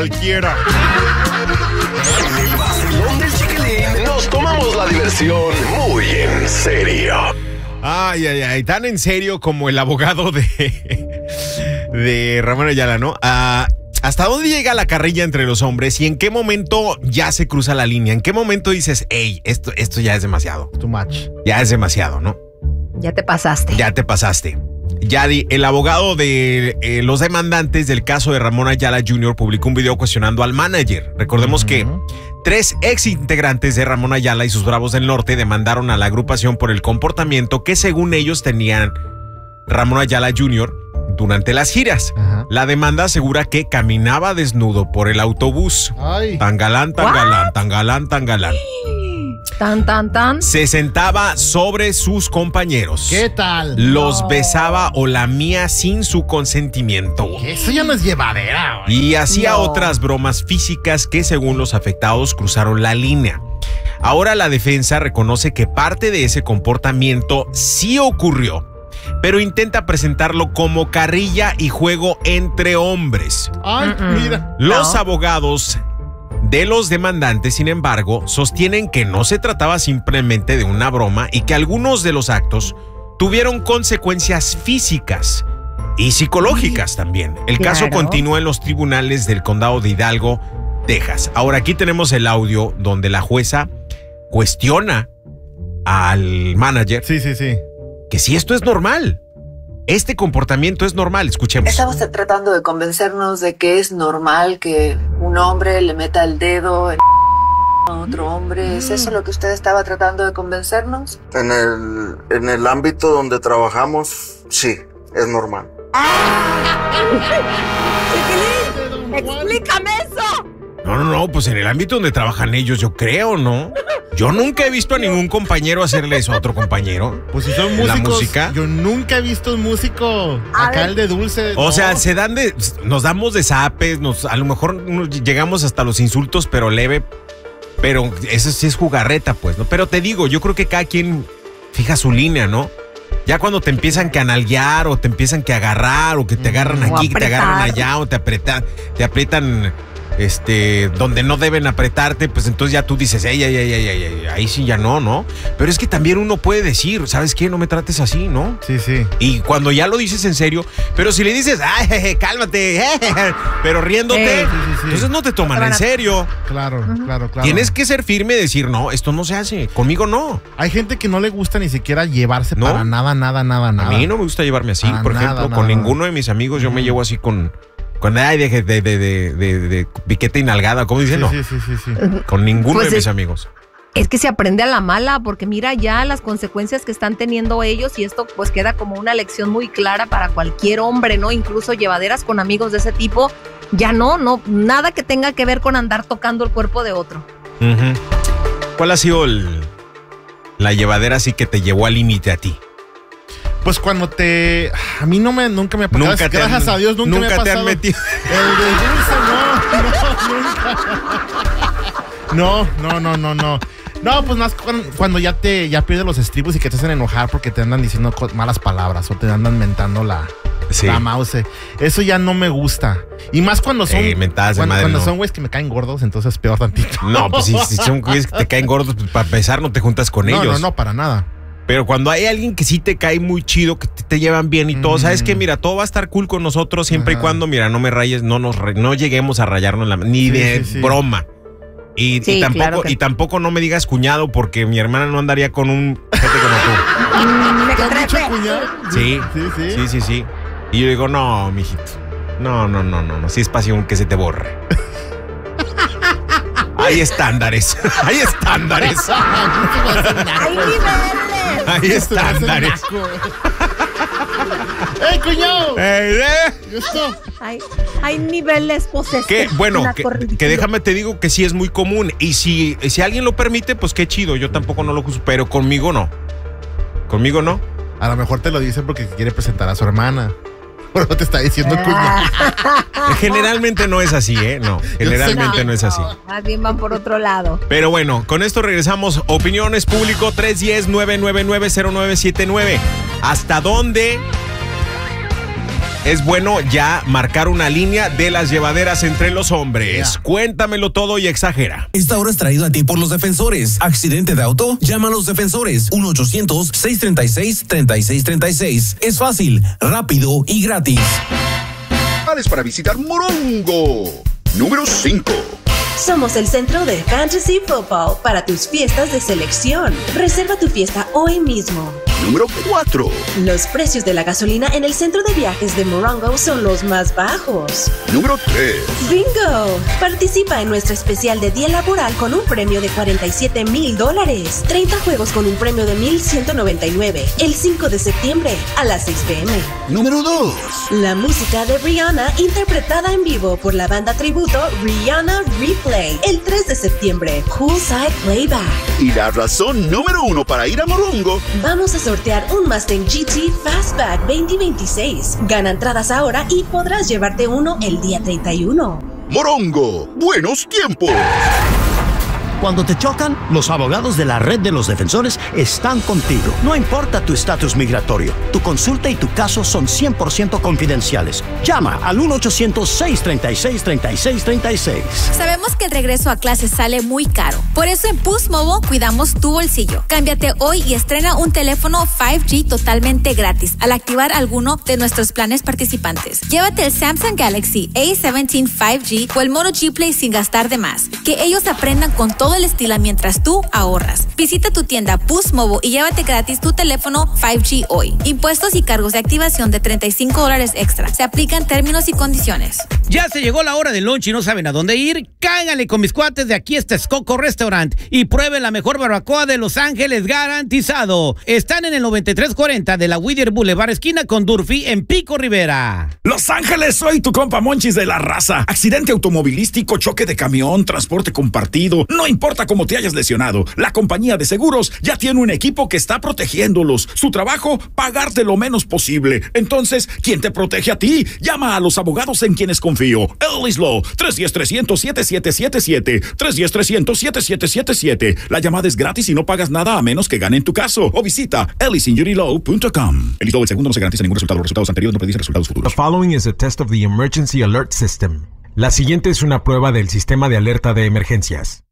cualquiera. En el vacilón del Chiquilín nos tomamos la diversión muy en serio. Ay, ay, ay, tan en serio como el abogado de Ramón Ayala, ¿no? ¿Hasta dónde llega la carrilla entre los hombres y en qué momento ya se cruza la línea? ¿En qué momento dices, hey, esto ya es demasiado? Too much. Ya es demasiado, ¿no? Ya te pasaste. Ya te pasaste. Yadi, el abogado de los demandantes del caso de Ramón Ayala Jr. publicó un video cuestionando al manager. Recordemos que 3 ex integrantes de Ramón Ayala y sus Bravos del Norte demandaron a la agrupación por el comportamiento que según ellos tenían Ramón Ayala Jr. durante las giras. La demanda asegura que caminaba desnudo por el autobús. Ay. Tan galán, tan galán, tan galán, tan galán. Tan. Se sentaba sobre sus compañeros. ¿Qué tal? Los besaba o lamía sin su consentimiento. Eso ya no es llevadera. Y hacía otras bromas físicas que según los afectados cruzaron la línea. Ahora la defensa reconoce que parte de ese comportamiento sí ocurrió, pero intenta presentarlo como carrilla y juego entre hombres. Ay, mira. Los abogados de los demandantes, sin embargo, sostienen que no se trataba simplemente de una broma y que algunos de los actos tuvieron consecuencias físicas y psicológicas también. El caso continúa en los tribunales del condado de Hidalgo, Texas. Ahora aquí tenemos el audio donde la jueza cuestiona al manager. Sí. Que si esto es normal. Este comportamiento es normal, escuchemos. Estamos tratando de convencernos de que es normal que un hombre le meta el dedo en a otro hombre. ¿Es eso lo que usted estaba tratando de convencernos? En el ámbito donde trabajamos, sí, es normal. Chiquilín, explícame eso. No, pues en el ámbito donde trabajan ellos, yo creo, ¿no? Yo nunca he visto a ningún compañero hacerle eso a otro compañero. Pues si son músicos, la música. Yo nunca he visto un músico acá el de dulce. O sea, nos damos de zapes, a lo mejor llegamos hasta los insultos, pero leve. Pero eso sí es jugarreta, pues, ¿no? Pero te digo, yo creo que cada quien fija su línea, ¿no? Ya cuando te empiezan que a nalguear o te empiezan que a agarrar o que te agarran aquí, que te agarran allá o te aprietan donde no deben apretarte, pues entonces ya tú dices, ahí sí ya no. Pero es que también uno puede decir, ¿sabes qué? No me trates así, ¿no? Sí. Y cuando ya lo dices en serio, pero si le dices, ay, cálmate, pero riéndote, entonces no te toman en serio. Claro. Tienes que ser firme y decir, no, esto no se hace, conmigo no. Hay gente que no le gusta ni siquiera llevarse para nada. A mí no me gusta llevarme así, por ejemplo, con ninguno de mis amigos yo me llevo así con de piquete y nalgada, ¿cómo dicen? Sí. Con ninguno de mis amigos. Es que se aprende a la mala, porque mira ya las consecuencias que están teniendo ellos y esto pues queda como una lección muy clara para cualquier hombre, ¿no? Incluso llevaderas con amigos de ese tipo, ya no, nada que tenga que ver con andar tocando el cuerpo de otro. ¿Cuál ha sido la llevadera así que te llevó al límite a ti? Pues cuando a mí nunca me ha pasado. Gracias a Dios nunca me ha pasado. Te han metido. El de dulce, no. No, pues más cuando ya pierdes los estribos y que te hacen enojar porque te andan diciendo malas palabras o te andan mentando la mouse. Eso ya no me gusta. Y más cuando son son güeyes que me caen gordos, entonces peor tantito. No, pues si son güeyes que te caen gordos, pues para empezar no te juntas con ellos. No, para nada. Pero cuando hay alguien que sí te cae muy chido, que te llevan bien y todo, ¿sabes qué? Mira, todo va a estar cool con nosotros siempre y cuando, mira, no me rayes, no lleguemos a rayarnos ni de broma. Y tampoco no me digas cuñado, porque mi hermana no andaría con un gente como tú. ¿Te has dicho cuñado? Sí. Y yo digo, no, mijito. No. Si es pasión, que se te borre. Hay estándares. Hay niveles. Hay estándares. ¡Ey, cuñado! Hay niveles posesivos. Bueno, que déjame te digo que sí es muy común. Y si alguien lo permite, pues qué chido. Yo tampoco no lo juzgo, pero conmigo no. A lo mejor te lo dice porque quiere presentar a su hermana. Pero te está diciendo cuñado. Generalmente no es así, ¿eh? No, generalmente no es así. Más bien van por otro lado. Pero bueno, con esto regresamos. Opiniones Público 310-999-0979. ¿Hasta dónde es bueno ya marcar una línea de las llevaderas entre los hombres. Cuéntamelo todo y exagera. Esta hora es traído a ti por los defensores. ¿Accidente de auto? Llama a los defensores. 1-800-636-3636. Es fácil, rápido y gratis. Para visitar Morongo. Número 5. Somos el centro de Fantasy Football para tus fiestas de selección. Reserva tu fiesta hoy mismo. Número 4. Los precios de la gasolina en el centro de viajes de Morongo son los más bajos. Número 3. ¡Bingo! Participa en nuestro especial de día laboral con un premio de $47,000. 30 juegos con un premio de $1,199. El 5 de septiembre a las 6 p.m. Número 2. La música de Rihanna interpretada en vivo por la banda tributo Rihanna Replay. El 3 de septiembre. Poolside Playback. Y la razón número 1 para ir a Morongo. Vamos a sortear un Mustang GT Fastback 2026. Gana entradas ahora y podrás llevarte uno el día 31. Morongo, buenos tiempos. Cuando te chocan, los abogados de la Red de los Defensores están contigo. No importa tu estatus migratorio, tu consulta y tu caso son 100% confidenciales. Llama al 1-800-636-3636. Sabemos que el regreso a clases sale muy caro. Por eso en Boost Mobile cuidamos tu bolsillo. Cámbiate hoy y estrena un teléfono 5G totalmente gratis al activar alguno de nuestros planes participantes. Llévate el Samsung Galaxy A17 5G o el Moto G Play sin gastar de más. Que ellos aprendan con todo el estilo mientras tú ahorras. Visita tu tienda Boost Mobile y llévate gratis tu teléfono 5G hoy. Impuestos y cargos de activación de $35 extra. Se aplican términos y condiciones. Ya se llegó la hora del lunch y no saben a dónde ir. Cáiganle con mis cuates de aquí este Texcoco Restaurant y prueben la mejor barbacoa de Los Ángeles garantizado. Están en el 9340 de la Whittier Boulevard, esquina con Durfee, en Pico Rivera. Los Ángeles, soy tu compa Monchis de la raza. Accidente automovilístico, choque de camión, transporte compartido. No importa cómo te hayas lesionado, la compañía de seguros ya tiene un equipo que está protegiéndolos. Su trabajo, pagarte lo menos posible. Entonces, ¿quién te protege a ti? Llama a los abogados en quienes confío. Ellis Law, 310-300-7777. 310-300-7777. La llamada es gratis y no pagas nada a menos que ganen tu caso. O visita ellisinjurylaw.com. El del segundo no se garantiza ningún resultado. Los resultados anteriores no predicen resultados futuros. The following is a test of the Emergency Alert System. La siguiente es una prueba del sistema de alerta de emergencias.